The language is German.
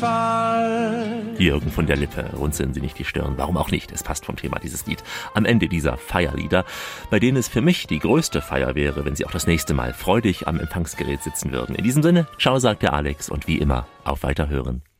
Fall. Jürgen von der Lippe, runzeln Sie nicht die Stirn. Warum auch nicht? Es passt vom Thema dieses Lied. Am Ende dieser Feierlieder, bei denen es für mich die größte Feier wäre, wenn Sie auch das nächste Mal freudig am Empfangsgerät sitzen würden. In diesem Sinne, ciao, sagt der Alex und wie immer, auf Weiterhören.